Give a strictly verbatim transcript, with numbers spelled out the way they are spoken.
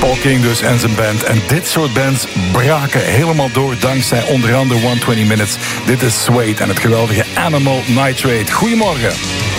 Paul King dus en zijn band. En dit soort bands braken helemaal door dankzij onder andere honderdtwintig Minutes. Dit is Suede en het geweldige Animal Nitrate. Goedemorgen.